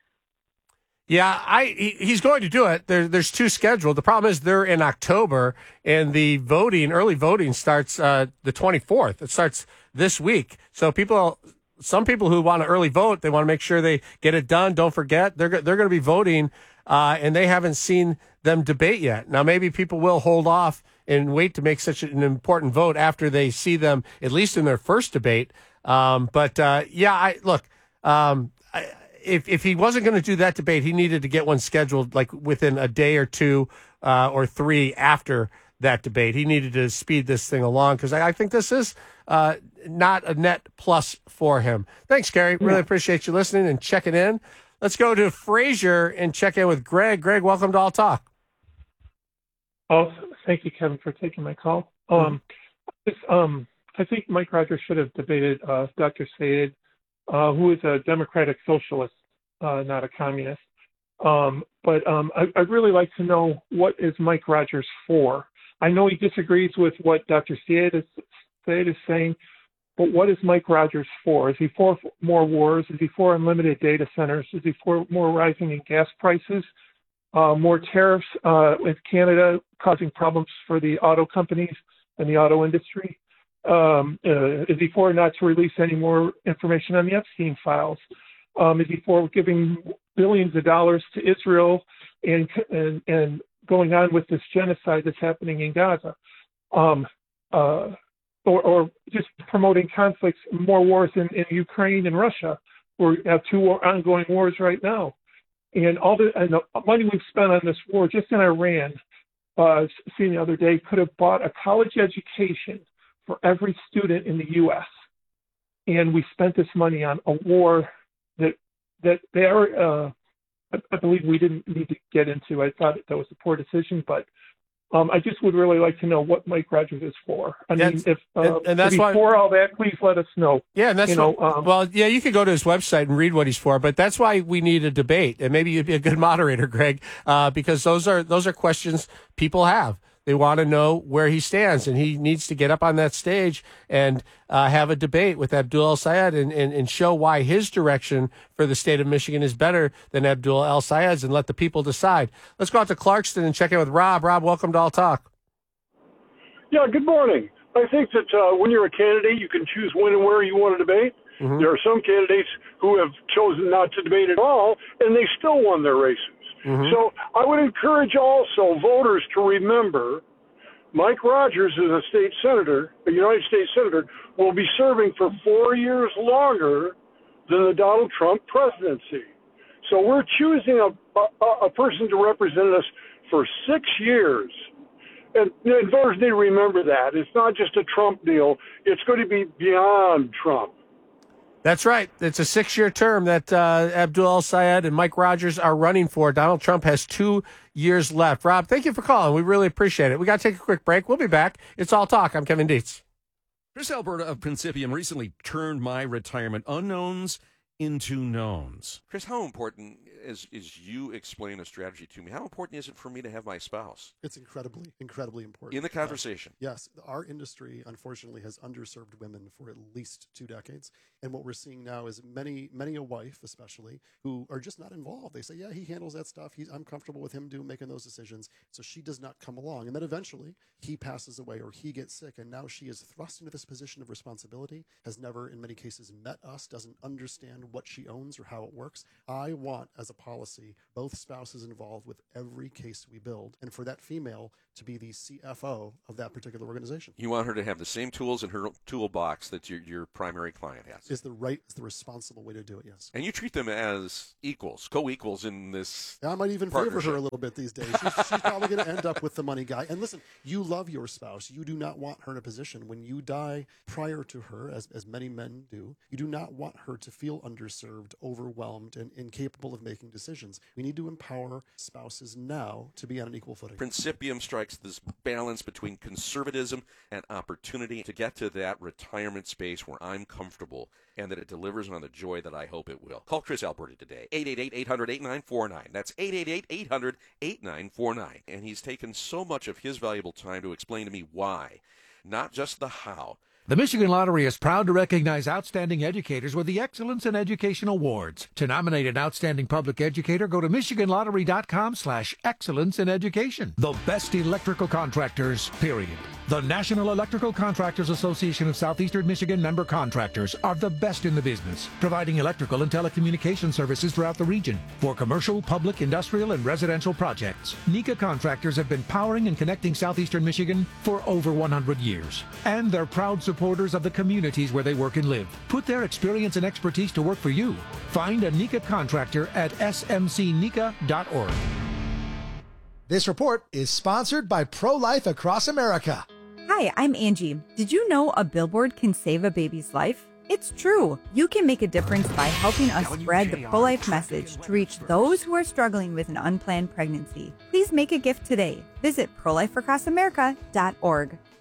Yeah, he's going to do it. There's two scheduled. The problem is they're in October, and the early voting starts the 24th. It starts this week. So some people who want to early vote, they want to make sure they get it done. Don't forget, they're going to be voting, and they haven't seen them debate yet. Now, maybe people will hold off and wait to make such an important vote after they see them, at least in their first debate. If he wasn't going to do that debate, he needed to get one scheduled like within a day or two or three after that debate. He needed to speed this thing along, because I think this is not a net plus for him. Thanks, Gary. Really appreciate you listening and checking in. Let's go to Frazier and check in with Greg. Greg, welcome to All Talk. Oh, thank you, Kevin, for taking my call. I think Mike Rogers should have debated Dr. Sayed, who is a democratic socialist, not a communist. I'd really like to know, what is Mike Rogers for? I know he disagrees with what Dr. Sayed is saying, but what is Mike Rogers for? Is he for more wars? Is he for unlimited data centers? Is he for more rising in gas prices? More tariffs with Canada causing problems for the auto companies and the auto industry? Is he for not to release any more information on the Epstein files? Is he for giving billions of dollars to Israel and going on with this genocide that's happening in Gaza? Or just promoting conflicts, more wars in Ukraine and Russia? We have two ongoing wars right now. And all the money we've spent on this war, just in Iran, seen the other day, could have bought a college education for every student in the U.S. And we spent this money on a war that I believe we didn't need to get into. I thought that was a poor decision, but I just would really like to know what Mike Rogers is for. If he's for all that, please let us know. Yeah, and that's you could go to his website and read what he's for, but that's why we need a debate, and maybe you'd be a good moderator, Greg, because those are questions people have. They want to know where he stands, and he needs to get up on that stage and have a debate with Abdul El-Sayed and show why his direction for the state of Michigan is better than Abdul El-Sayed's, and let the people decide. Let's go out to Clarkston and check in with Rob. Rob, welcome to All Talk. Yeah, good morning. I think that when you're a candidate, you can choose when and where you want to debate. Mm-hmm. There are some candidates who have chosen not to debate at all, and they still won their races. Mm-hmm. So I would encourage also voters to remember Mike Rogers is a United States Senator, will be serving for 4 years longer than the Donald Trump presidency. So we're choosing a person to represent us for 6 years. And voters need to remember that. It's not just a Trump deal. It's going to be beyond Trump. That's right. It's a 6-year term that Abdul El-Sayed and Mike Rogers are running for. Donald Trump has 2 years left. Rob, thank you for calling. We really appreciate it. We got to take a quick break. We'll be back. It's All Talk. I'm Kevin Dietz. Chris Alberta of Principium recently turned my retirement unknowns into knowns. Chris, how important is you explain a strategy to me? How important is it for me to have my spouse? It's incredibly important. In the conversation. Yes. Our industry, unfortunately, has underserved women for at least 2 decades. And what we're seeing now is many a wife, especially, who are just not involved. They say, yeah, he handles that stuff. I'm comfortable with him making those decisions. So she does not come along. And then eventually he passes away or he gets sick. And now she is thrust into this position of responsibility, has never, in many cases, met us, doesn't understand what she owns or how it works. I want, as a policy, both spouses involved with every case we build, and for that female to be the CFO of that particular organization. You want her to have the same tools in her toolbox that your primary client has. Is the responsible way to do it, yes. And you treat them as equals, co-equals in this I might even favor her a little bit these days. She's probably going to end up with the money guy. And listen, you love your spouse. You do not want her in a position when you die prior to her, as many men do. You do not want her to feel underserved, overwhelmed, and incapable of making decisions. We need to empower spouses now to be on an equal footing. Principium strikes this balance between conservatism and opportunity to get to that retirement space where I'm comfortable and that it delivers on the joy that I hope it will. Call Chris Alberti today, 888-800-8949. That's 888-800-8949. And he's taken so much of his valuable time to explain to me why, not just the how. The Michigan Lottery is proud to recognize outstanding educators with the Excellence in Education Awards. To nominate an outstanding public educator, go to michiganlottery.com/excellence in education. The best electrical contractors, period. The National Electrical Contractors Association of Southeastern Michigan member contractors are the best in the business, providing electrical and telecommunication services throughout the region for commercial, public, industrial, and residential projects. NECA contractors have been powering and connecting Southeastern Michigan for over 100 years, and they're proud supporters of the communities where they work and live. Put their experience and expertise to work for you. Find a NECA contractor at smcneca.org. This report is sponsored by Pro-Life Across America. Hi, I'm Angie. Did you know a billboard can save a baby's life? It's true. You can make a difference by helping us spread the pro-life message to reach those who are struggling with an unplanned pregnancy. Please make a gift today. Visit prolifeacrossamerica.org.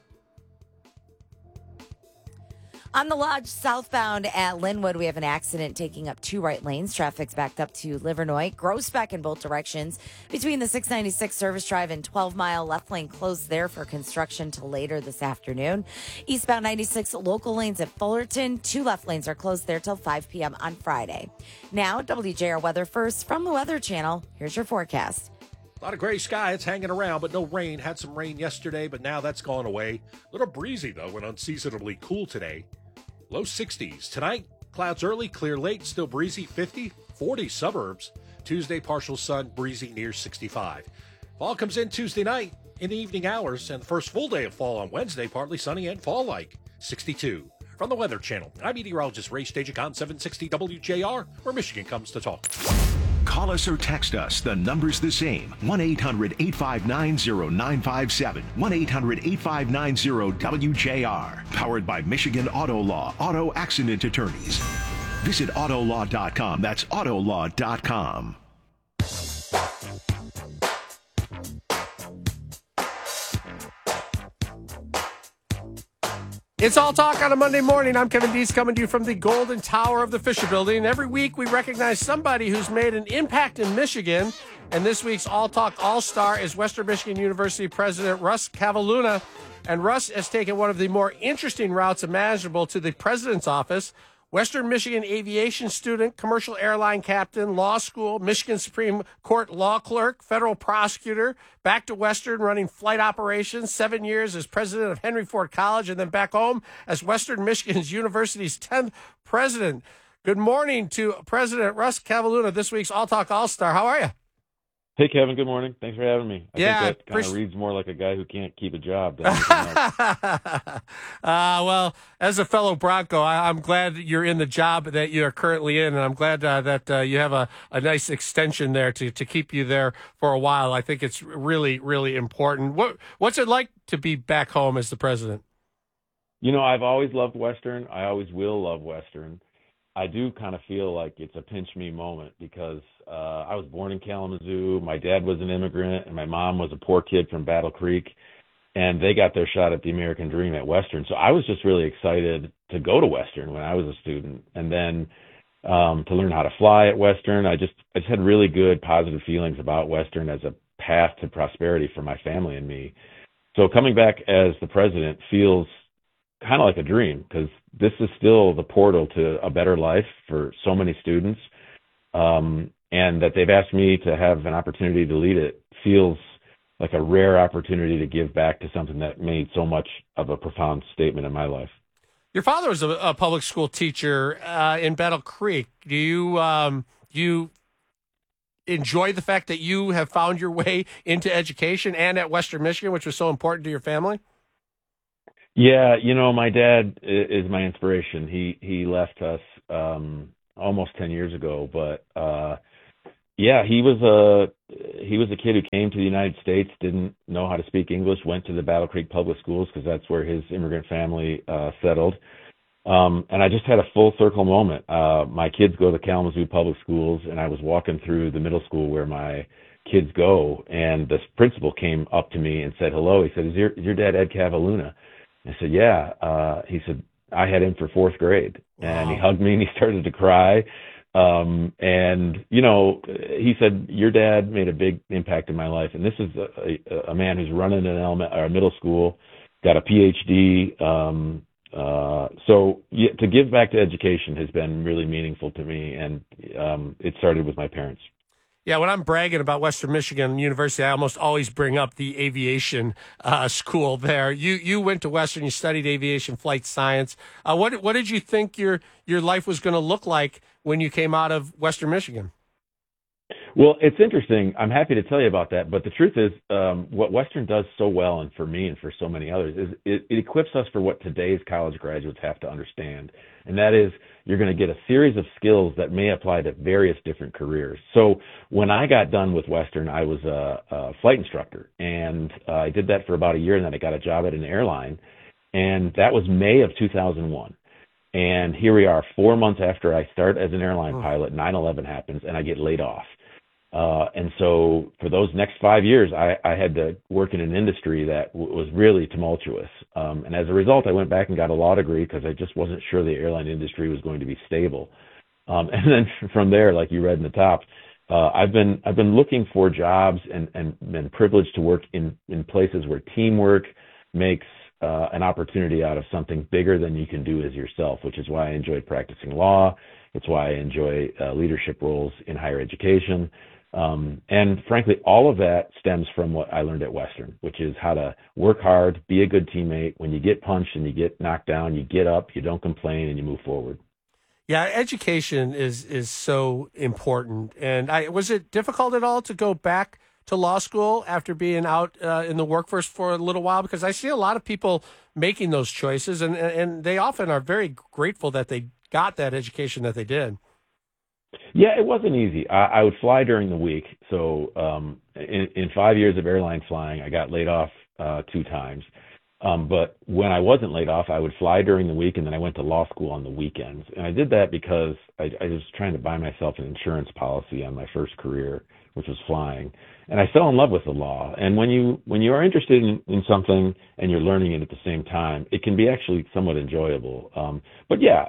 On the Lodge southbound at Linwood, we have an accident taking up 2 right lanes. Traffic's backed up to Livernois, Groesbeck in both directions. Between the 696 Service Drive and 12 Mile, left lane closed there for construction till later this afternoon. Eastbound 96 local lanes at Fullerton, 2 left lanes are closed there till 5 p.m. on Friday. Now, WJR weather first from the Weather Channel. Here's your forecast. A lot of gray sky, it's hanging around, but no rain. Had some rain yesterday, but now that's gone away. A little breezy, though, and unseasonably cool today. Low 60s. Tonight, clouds early, clear late, still breezy, 50, 40 suburbs. Tuesday, partial sun, breezy near 65. Fall comes in Tuesday night in the evening hours, and the first full day of fall on Wednesday, partly sunny and fall-like, 62. From the Weather Channel, I'm meteorologist Ray Stajic on 760 WJR, where Michigan comes to talk. Call us or text us. The number's the same. 1-800-859-0957. 1-800-859-0WJR. Powered by Michigan Auto Law. Auto Accident Attorneys. Visit Autolaw.com. That's Autolaw.com. It's All Talk on a Monday morning. I'm Kevin Dietz coming to you from the Golden Tower of the Fisher Building. Every week we recognize somebody who's made an impact in Michigan. And this week's All Talk All-Star is Western Michigan University President Russ Cavalluna. And Russ has taken one of the more interesting routes imaginable to the president's office. Western Michigan aviation student, commercial airline captain, law school, Michigan Supreme Court law clerk, federal prosecutor, back to Western running flight operations, 7 years as president of Henry Ford College, and then back home as Western Michigan's University's 10th president. Good morning to President Russ Cavalluna, this week's All Talk All-Star. How are you? Hey, Kevin. Good morning. Thanks for having me. I think that kind of reads more like a guy who can't keep a job than anything else. Well, as a fellow Bronco, I'm glad you're in the job that you're currently in, and I'm glad that you have a nice extension there to keep you there for a while. I think it's really, really important. What's it like to be back home as the president? You know, I've always loved Western. I always will love Western. I do kind of feel like it's a pinch me moment because I was born in Kalamazoo. My dad was an immigrant, and my mom was a poor kid from Battle Creek, and they got their shot at the American dream at Western. So I was just really excited to go to Western when I was a student. And then to learn how to fly at Western. I just had really good positive feelings about Western as a path to prosperity for my family and me. So coming back as the president feels kind of like a dream, because this is still the portal to a better life for so many students. And that they've asked me to have an opportunity to lead it feels like a rare opportunity to give back to something that made so much of a profound statement in my life. Your father was a public school teacher in Battle Creek. Do you enjoy the fact that you have found your way into education and at Western Michigan, which was so important to your family? Yeah, my dad is my inspiration. He left us almost 10 years ago, but yeah, he was a kid who came to the United States, didn't know how to speak English, went to the Battle Creek Public Schools because that's where his immigrant family settled. And I just had a full circle moment. My kids go to Kalamazoo Public Schools, and I was walking through the middle school where my kids go, and this principal came up to me and said hello. He said, is your dad Ed Cavaluna? I said, yeah. He said, I had him for fourth grade. And he hugged me and he started to cry. And, he said, your dad made a big impact in my life. And this is a man who's running a middle school, got a PhD. So to give back to education has been really meaningful to me. And it started with my parents. Yeah, when I'm bragging about Western Michigan University, I almost always bring up the aviation school there. You went to Western, you studied aviation flight science. What did you think your life was going to look like when you came out of Western Michigan? Well, it's interesting. I'm happy to tell you about that. But the truth is, what Western does so well, and for me and for so many others, is it equips us for what today's college graduates have to understand. And that is, you're going to get a series of skills that may apply to various different careers. So when I got done with Western, I was a flight instructor. And I did that for about a year, and then I got a job at an airline. And that was May of 2001. And here we are 4 months after I start as an airline pilot, 9/11 happens, and I get laid off. And so for those next 5 years, I had to work in an industry that was really tumultuous. And as a result, I went back and got a law degree because I just wasn't sure the airline industry was going to be stable. And then from there, like you read in the top, I've been looking for jobs and been privileged to work in places where teamwork makes an opportunity out of something bigger than you can do as yourself, which is why I enjoyed practicing law. It's why I enjoy leadership roles in higher education. And frankly, all of that stems from what I learned at Western, which is how to work hard, be a good teammate. When you get punched and you get knocked down, you get up, you don't complain, and you move forward. Yeah, education is so important. And was it difficult at all to go back to law school after being out in the workforce for a little while? Because I see a lot of people making those choices, and they often are very grateful that they got that education that they did. Yeah, it wasn't easy. I would fly during the week. So in 5 years of airline flying, I got laid off 2 times. But when I wasn't laid off, I would fly during the week, and then I went to law school on the weekends. And I did that because I was trying to buy myself an insurance policy on my first career, which was flying. And I fell in love with the law. And when you are interested in something and you're learning it at the same time, it can be actually somewhat enjoyable. But yeah,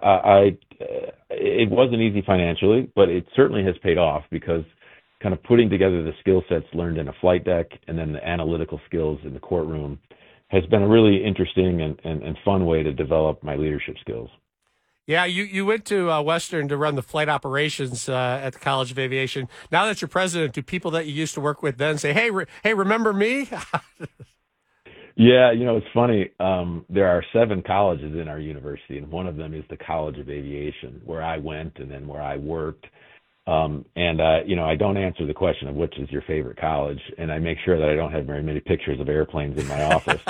it wasn't easy financially, but it certainly has paid off because kind of putting together the skill sets learned in a flight deck and then the analytical skills in the courtroom has been a really interesting and fun way to develop my leadership skills. Yeah, you went to Western to run the flight operations at the College of Aviation. Now that you're president, do people that you used to work with then say, hey, remember me? Yeah, it's funny. There are 7 colleges in our university, and one of them is the College of Aviation, where I went and then where I worked. I don't answer the question of which is your favorite college, and I make sure that I don't have very many pictures of airplanes in my office.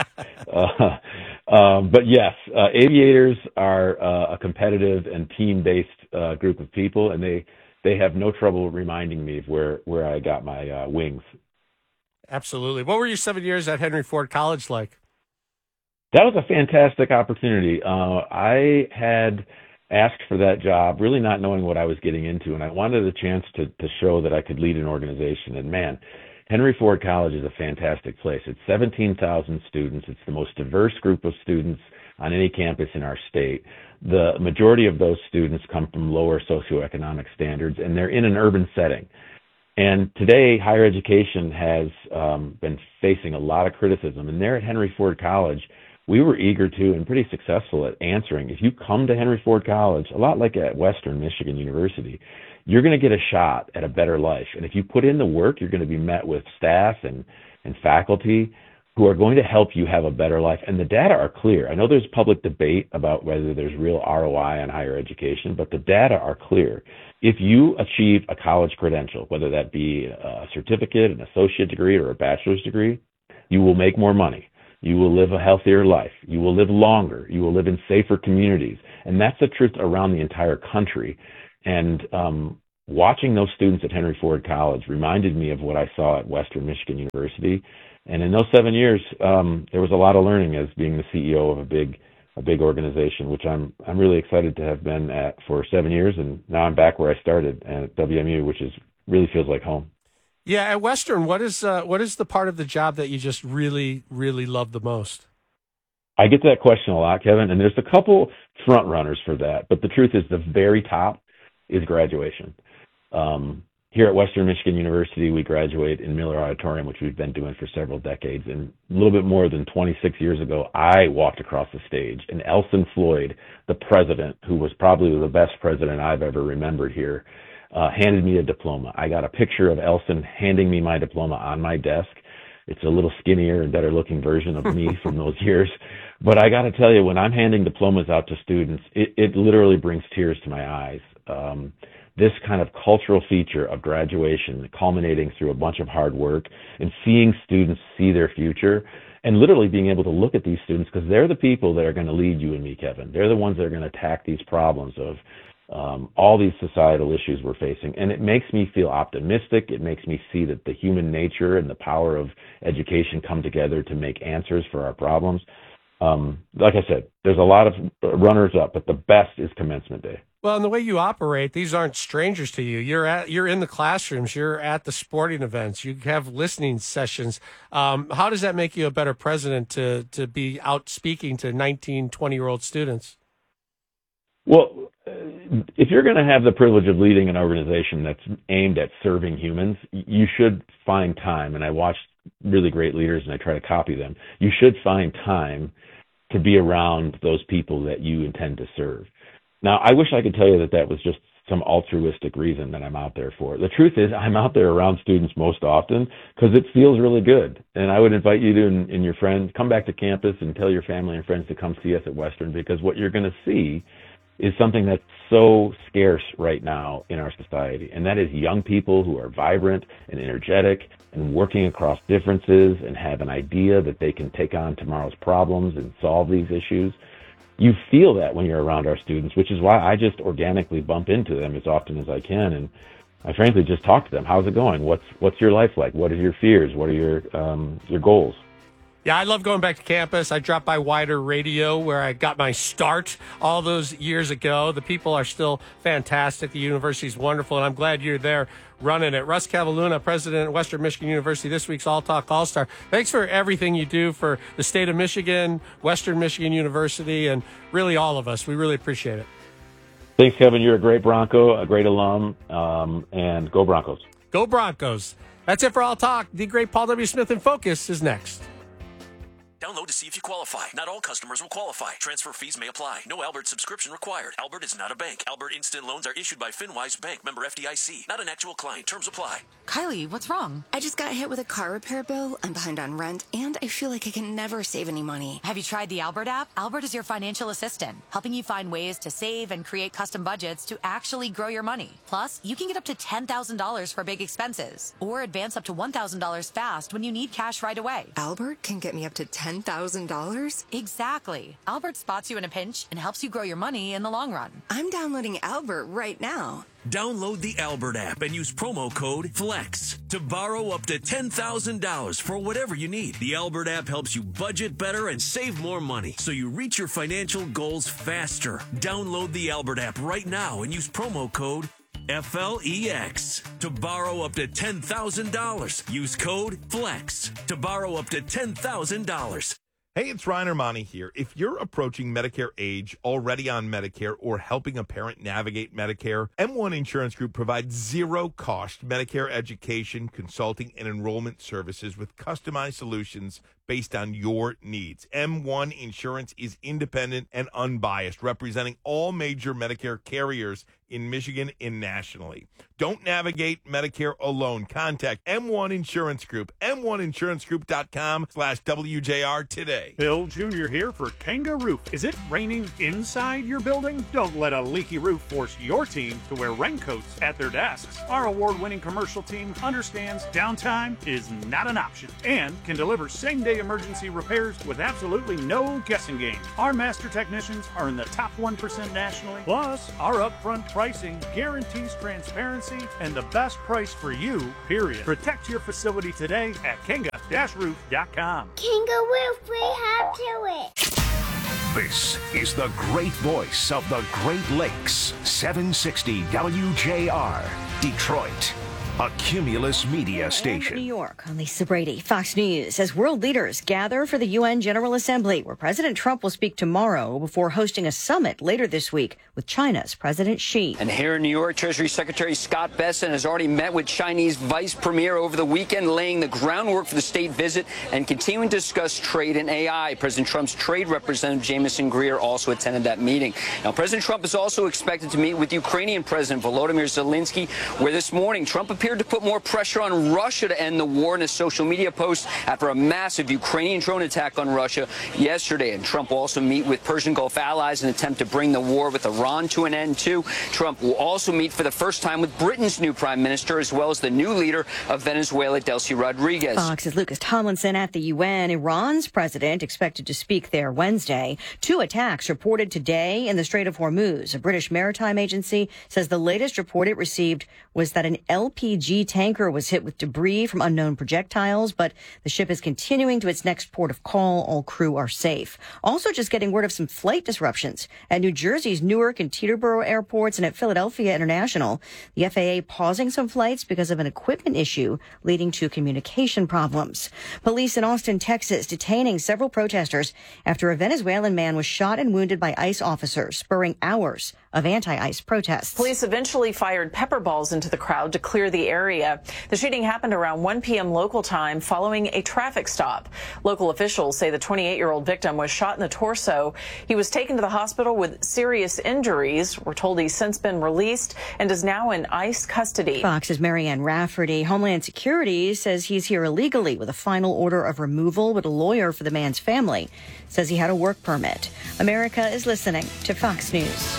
But yes, aviators are a competitive and team-based group of people, and they have no trouble reminding me of where I got my wings. Absolutely. What were your 7 years at Henry Ford College like? That was a fantastic opportunity. I had asked for that job, really not knowing what I was getting into, and I wanted a chance to show that I could lead an organization. And man, Henry Ford College is a fantastic place. It's 17,000 students. It's the most diverse group of students on any campus in our state, the majority of those students come from lower socioeconomic standards, and they're in an urban setting. And today, higher education has been facing a lot of criticism. And there at Henry Ford College, we were eager to and pretty successful at answering. If you come to Henry Ford College, a lot like at Western Michigan University, you're going to get a shot at a better life. And if you put in the work, you're going to be met with staff and faculty who are going to help you have a better life. And the data are clear. I know there's public debate about whether there's real ROI on higher education, but the data are clear. If you achieve a college credential, whether that be a certificate, an associate degree, or a bachelor's degree, you will make more money. You will live a healthier life. You will live longer. You will live in safer communities. And that's the truth around the entire country. And watching those students at Henry Ford College reminded me of what I saw at Western Michigan University. And in those 7 years, there was a lot of learning as being the CEO of a big organization, which I'm really excited to have been at for 7 years. And now I'm back where I started at WMU, which really feels like home. Yeah, at Western, what is the part of the job that you just really, really love the most? I get that question a lot, Kevin, and there's a couple front runners for that. But the truth is the very top is graduation. Here at Western Michigan University, we graduate in Miller Auditorium, which we've been doing for several decades. And a little bit more than 26 years ago, I walked across the stage, and Elson Floyd, the president, who was probably the best president I've ever remembered here, handed me a diploma. I got a picture of Elson handing me my diploma on my desk. It's a little skinnier and better looking version of me from those years. But I got to tell you, when I'm handing diplomas out to students, it literally brings tears to my eyes. This kind of cultural feature of graduation culminating through a bunch of hard work and seeing students see their future and literally being able to look at these students, because they're the people that are going to lead you and me, Kevin. They're the ones that are going to attack these problems of all these societal issues we're facing. And it makes me feel optimistic. It makes me see that the human nature and the power of education come together to make answers for our problems. Like I said, there's a lot of runners up, but the best is commencement day. Well, and the way you operate, these aren't strangers to you. You're in the classrooms. You're at the sporting events. You have listening sessions. How does that make you a better president to be out speaking to 19, 20-year-old students? Well, if you're going to have the privilege of leading an organization that's aimed at serving humans, you should find time. And I watch really great leaders and I try to copy them. You should find time to be around those people that you intend to serve. Now, I wish I could tell you that was just some altruistic reason that I'm out there for. The truth is I'm out there around students most often because it feels really good. And I would invite you to and your friends, come back to campus and tell your family and friends to come see us at Western, because what you're going to see is something that's so scarce right now in our society. And that is young people who are vibrant and energetic and working across differences and have an idea that they can take on tomorrow's problems and solve these issues. You feel that when you're around our students, which is why I just organically bump into them as often as I can. And I frankly just talk to them. How's it going? What's your life like? What are your fears? What are your goals? Yeah, I love going back to campus. I dropped by Wider Radio, where I got my start all those years ago. The people are still fantastic. The university's wonderful, and I'm glad you're there running it. Russ Cavalluna, president of Western Michigan University, this week's All Talk All-Star. Thanks for everything you do for the state of Michigan, Western Michigan University, and really all of us. We really appreciate it. Thanks, Kevin. You're a great Bronco, a great alum, and go Broncos. Go Broncos. That's it for All Talk. The great Paul W. Smith in Focus is next. Download to see if you qualify. Not all customers will qualify. Transfer fees may apply. No Albert subscription required. Albert is not a bank. Albert Instant Loans are issued by FinWise Bank, member FDIC. Not an actual client. Terms apply. Kylie, what's wrong? I just got hit with a car repair bill. I'm behind on rent, and I feel like I can never save any money. Have you tried the Albert app? Albert is your financial assistant, helping you find ways to save and create custom budgets to actually grow your money. Plus, you can get up to $10,000 for big expenses, or advance up to $1,000 fast when you need cash right away. Albert can get me up to $10,000? Exactly. Albert spots you in a pinch and helps you grow your money in the long run. I'm downloading Albert right now. Download the Albert app and use promo code FLEX to borrow up to $10,000 for whatever you need. The Albert app helps you budget better and save more money, so you reach your financial goals faster. Download the Albert app right now and use promo code FLEX to borrow up to $10,000. Use code FLEX to borrow up to $10,000. Hey, it's Ryan Armani here. If you're approaching Medicare age, already on Medicare, or helping a parent navigate Medicare, M1 Insurance Group provides zero-cost Medicare education, consulting, and enrollment services with customized solutions based on your needs. M1 Insurance is independent and unbiased, representing all major Medicare carriers in Michigan and nationally. Don't navigate Medicare alone. Contact M1 Insurance Group, m1insurancegroup.com/WJR today. Bill Jr. here for Kanga Roof. Is it raining inside your building? Don't let a leaky roof force your team to wear raincoats at their desks. Our award-winning commercial team understands downtime is not an option and can deliver same-day emergency repairs with absolutely no guessing game. Our master technicians are in the top 1% nationally. Plus, our upfront pricing guarantees transparency and the best price for you, period. Protect your facility today at Kanga-Roof.com. Kanga Roof, we have to it. This is the great voice of the Great Lakes. 760 WJR, Detroit. A Cumulus media station. New York, I'm Lisa Brady. Fox News. As world leaders gather for the UN General Assembly, where President Trump will speak tomorrow before hosting a summit later this week with China's President Xi. And here in New York, Treasury Secretary Scott Bessent has already met with Chinese Vice Premier over the weekend, laying the groundwork for the state visit and continuing to discuss trade and AI. President Trump's trade representative, Jamieson Greer, also attended that meeting. Now, President Trump is also expected to meet with Ukrainian President Volodymyr Zelensky, where this morning Trump appeared to put more pressure on Russia to end the war in a social media post after a massive Ukrainian drone attack on Russia yesterday. And Trump will also meet with Persian Gulf allies in an attempt to bring the war with Iran to an end, too. Trump will also meet for the first time with Britain's new prime minister, as well as the new leader of Venezuela, Delcy Rodriguez. Fox's Lucas Tomlinson at the UN. Iran's president expected to speak there Wednesday. 2 attacks reported today in the Strait of Hormuz. A British maritime agency says the latest report it received was that an LPG tanker was hit with debris from unknown projectiles, but the ship is continuing to its next port of call. All crew are safe. Also just getting word of some flight disruptions at New Jersey's Newark and Teterboro airports and at Philadelphia International. The FAA pausing some flights because of an equipment issue leading to communication problems. Police in Austin, Texas, detaining several protesters after a Venezuelan man was shot and wounded by ICE officers, spurring hours of anti-ICE protests. Police eventually fired pepper balls into the crowd to clear the area. The shooting happened around 1 p.m. local time following a traffic stop. Local officials say the 28-year-old victim was shot in the torso. He was taken to the hospital with serious injuries. We're told he's since been released and is now in ICE custody. Fox's Marianne Rafferty. Homeland Security says he's here illegally with a final order of removal, but a lawyer for the man's family says he had a work permit. America is listening to Fox News.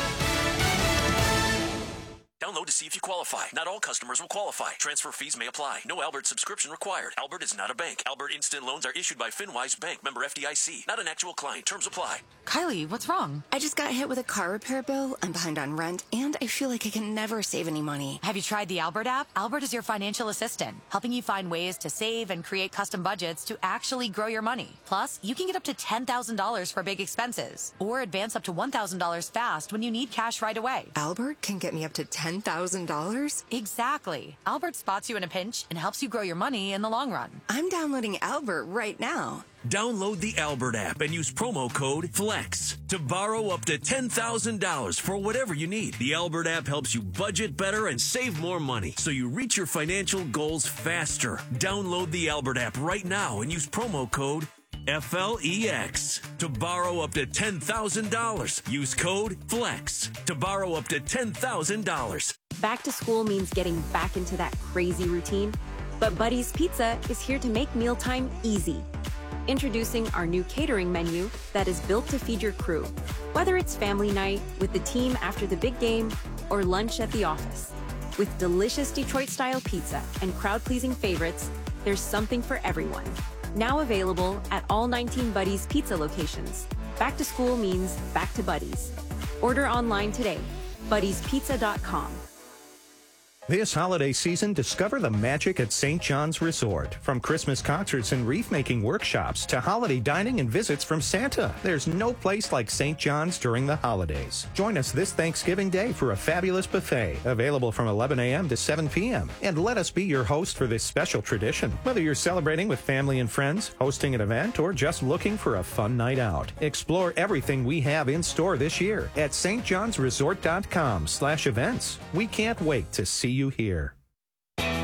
Download to see if you qualify. Not all customers will qualify. Transfer fees may apply. No Albert subscription required. Albert is not a bank. Albert Instant Loans are issued by FinWise Bank, member FDIC. Not an actual client. Terms apply. Kylie, what's wrong? I just got hit with a car repair bill. I'm behind on rent, and I feel like I can never save any money. Have you tried the Albert app? Albert is your financial assistant, helping you find ways to save and create custom budgets to actually grow your money. Plus, you can get up to $10,000 for big expenses, or advance up to $1,000 fast when you need cash right away. Albert can get me up to $10,000? Exactly. Albert spots you in a pinch and helps you grow your money in the long run. I'm downloading Albert right now. Download the Albert app and use promo code FLEX to borrow up to $10,000 for whatever you need. The Albert app helps you budget better and save more money, so you reach your financial goals faster. Download the Albert app right now and use promo code FLEX to borrow up to $10,000. Use code FLEX to borrow up to $10,000. Back to school means getting back into that crazy routine, but Buddy's Pizza is here to make mealtime easy. Introducing our new catering menu that is built to feed your crew, whether it's family night with the team after the big game or lunch at the office. With delicious Detroit-style pizza and crowd-pleasing favorites, there's something for everyone. Now available at all 19 Buddy's Pizza locations. Back to school means back to Buddy's. Order online today, buddyspizza.com. This holiday season, discover the magic at St. John's Resort. From Christmas concerts and wreath-making workshops to holiday dining and visits from Santa, there's no place like St. John's during the holidays. Join us this Thanksgiving Day for a fabulous buffet, available from 11 a.m. to 7 p.m. And let us be your host for this special tradition. Whether you're celebrating with family and friends, hosting an event, or just looking for a fun night out, explore everything we have in store this year at stjohnsresort.com/events. We can't wait to see you here.